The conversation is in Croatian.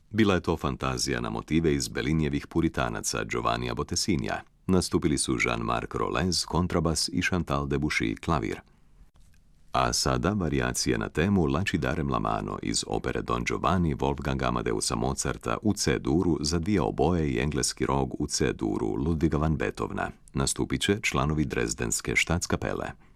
Bila je to fantazija na motive iz Bellinijevih puritanaca Giovannija Bottesinija. Nastupili su Jean-Marc Rollez, kontrabas i Chantal Debussy, klavir. A sada varijacije na temu Lacidarem la mano iz opere Don Giovanni Wolfganga Amadeusa Mozarta u C-duru za dvije oboje i engleski rog u C-duru Ludwiga van Beethovena. Nastupit će članovi Dresdenske Staatskapelle.